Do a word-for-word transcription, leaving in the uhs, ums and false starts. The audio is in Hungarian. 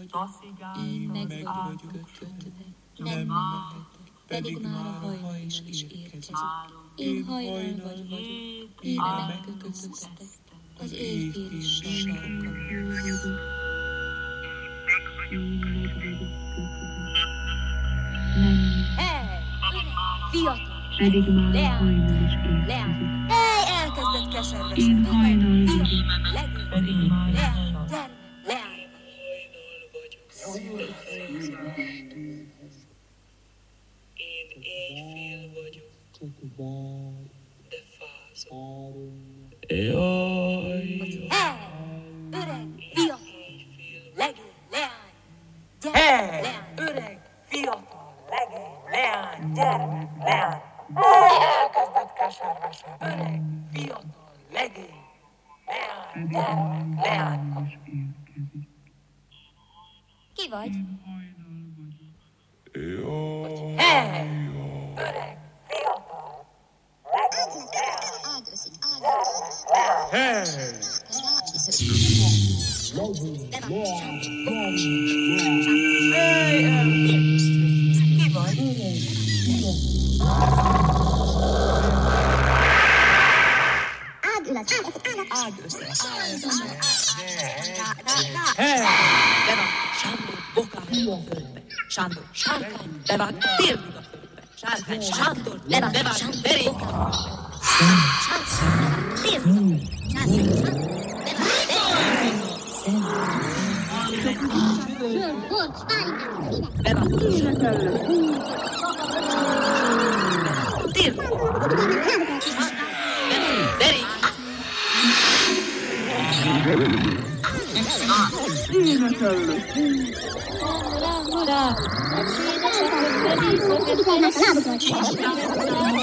Én meg vagyok kötve, nem mehet, pedig már a hajnal is érkezik. Én hajnal vagy vagyok, éve megkötöztek, az éjféli sarkam. Hey, fiatal, leány, leány. Hey, elkezdett keservesen. Fiatal, legény, leány, gyere, leány. Én éjfél vagyok, de fázom. Jaj, Hey, öreg, fiatal, legény, leány. Gyere, leány. Öreg, fiatal, legény, leány, gyere, leány. Hey, elkezdett keservesen. Öreg, fiatal, legény, leány, gyere, leány. Ki vagy? jaj, Hey, öreg, fiatal, legény, Ki vagy? Ág összes. Bevág Sándor bokát a földbe. Sándor, sárkány, bevág térdig a földbe. Sárkány, Sándor, bevág derékát a földbe. Bevág térdig. Derékát. Hurrá, hurrá! A csédesek közben díszeket,